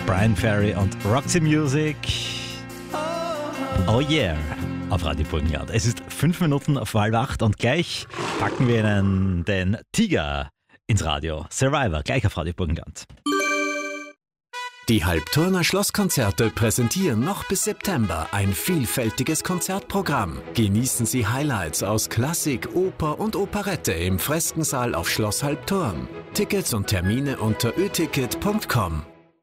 Brian Ferry und Roxy Music. Oh yeah, auf Radio Burgenland. Es ist 5 Minuten auf 7:30 und gleich packen wir Ihnen den Tiger ins Radio. Survivor, gleich auf Radio Burgenland. Die Halbturner Schlosskonzerte präsentieren noch bis September ein vielfältiges Konzertprogramm. Genießen Sie Highlights aus Klassik, Oper und Operette im Freskensaal auf Schloss Halbturn. Tickets und Termine unter öticket.com.